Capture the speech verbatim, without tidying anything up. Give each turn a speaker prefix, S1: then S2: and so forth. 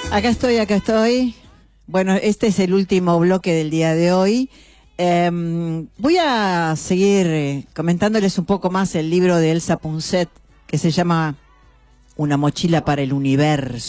S1: Acá estoy, acá estoy. Bueno, este es el último bloque del día de hoy. Eh, voy a seguir eh, comentándoles un poco más el libro de Elsa Punset, que se llama Una mochila para el universo.